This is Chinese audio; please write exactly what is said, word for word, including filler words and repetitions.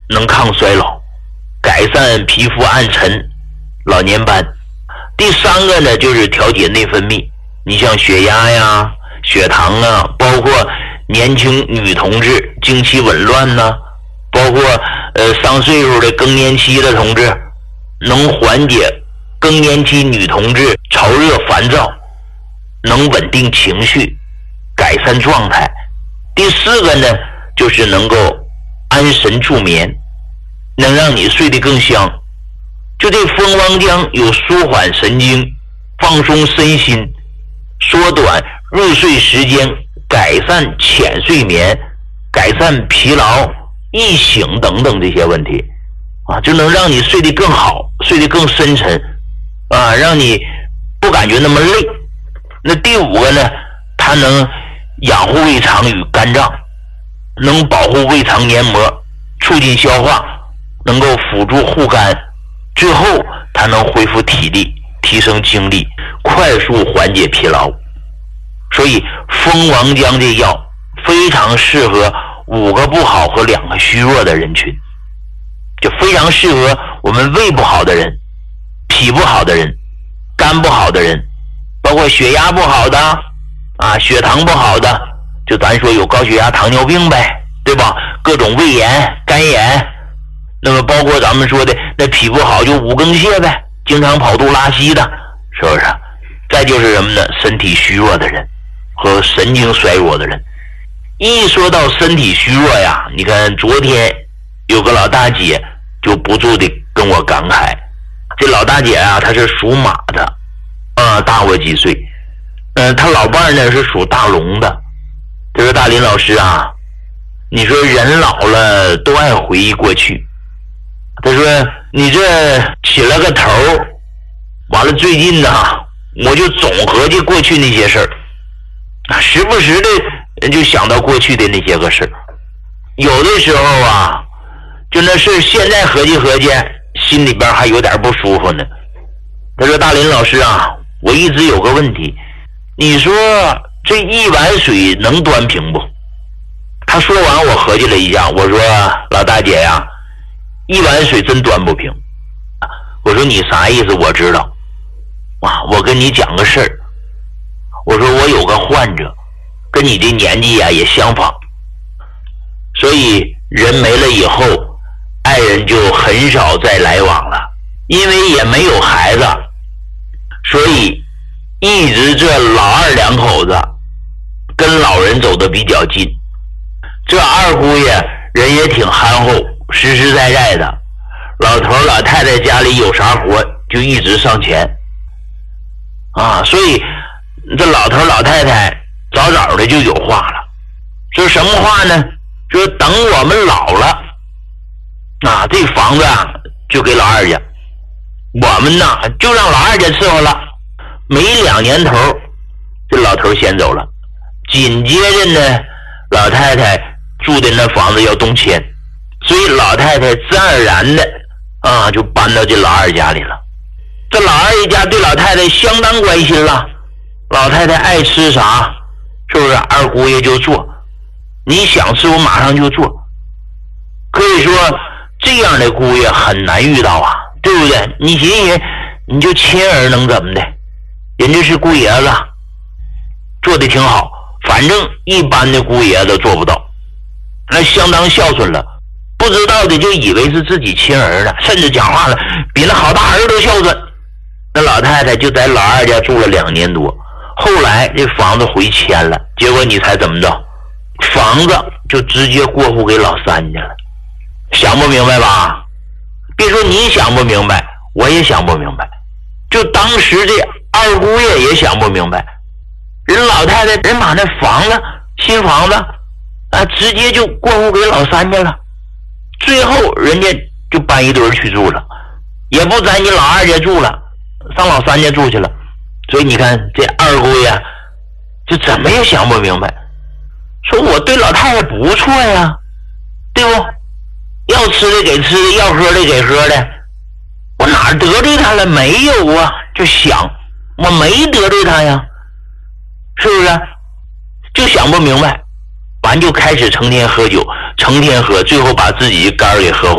能抗衰老，改善皮肤暗沉、老年斑。第三个呢，就是调节内分泌，你像血压呀、血糖啊，包括年轻女同志经期紊乱呐、啊，包括呃上岁数的更年期的同志，能缓解更年期女同志潮热烦躁，能稳定情绪，改善状态。第四个呢，就是能够安神助眠，能让你睡得更香。就这蜂王浆有舒缓神经、放松身心、缩短入睡时间、改善浅睡眠、改善疲劳、易醒等等这些问题啊，就能让你睡得更好，睡得更深沉啊，让你不感觉那么累。那第五个呢，它能养护胃肠与肝脏，能保护胃肠黏膜，促进消化，能够辅助护肝，最后它能恢复体力，提升精力，快速缓解疲劳。所以蜂王浆这药非常适合五个不好和两个虚弱的人群，就非常适合我们胃不好的人、脾不好的人、肝不好的人，包括血压不好的啊、血糖不好的，就咱说有高血压、糖尿病呗，对吧？各种胃炎、肝炎，那么包括咱们说的那脾不好就五更泻呗，经常跑肚拉稀的，是不是？再就是什么呢？身体虚弱的人和神经衰弱的人。一说到身体虚弱呀，你看昨天有个老大姐就不住的跟我感慨，这老大姐啊，她是属马的，啊，大我几岁。嗯、呃，她老伴儿呢是属大龙的。她说大林老师啊，你说人老了都爱回忆过去。她说你这起了个头，完了最近呢，我就总合计过去那些事儿，啊，时不时的就想到过去的那些个事儿。有的时候啊，就那事现在合计合计，心里边还有点不舒服呢。他说大林老师啊，我一直有个问题，你说这一碗水能端平不？他说完我合计了一下，我说老大姐呀，一碗水真端不平。我说你啥意思？我知道啊，我跟你讲个事儿。我说我有个患者跟你的年纪啊也相仿，所以人没了以后，爱人就很少再来往了，因为也没有孩子，所以一直这老二两口子跟老人走得比较近。这二姑爷人也挺憨厚，实实在在的，老头老太太家里有啥活就一直上前啊，所以这老头老太太早早的就有话了，说什么话呢？说等我们老了啊，这房子啊就给老二家，我们呢就让老二家伺候了。没两年头，这老头先走了，紧接着呢，老太太住的那房子要动迁，所以老太太自然而然的啊就搬到这老二家里了。这老二一家对老太太相当关心了，老太太爱吃啥，是不是二姑爷就做，你想吃我马上就做。可以说这样的姑爷很难遇到啊，对不对？你寻思你就亲儿能怎么的，人家是姑爷子，做的挺好，反正一般的姑爷子做不到，那相当孝顺了，不知道的就以为是自己亲儿子，甚至讲话了比那好大儿都孝顺。那老太太就在老二家住了两年多，后来这房子回迁了，结果你猜怎么着？房子就直接过户给老三家了。想不明白吧？别说你想不明白，我也想不明白，就当时这二姑爷也想不明白，人老太太人把那房子新房子啊直接就过户给老三家了，最后人家就搬一堆儿去住了，也不在你老二家住了，上老三家住去了。所以你看这二姑爷就怎么也想不明白，说我对老太太不错呀，对不？要吃的给吃的，要喝的给喝的，我哪得罪他了？没有啊，就想我没得罪他呀，是不是？就想不明白，完就开始成天喝酒，成天喝，最后把自己肝儿给喝坏。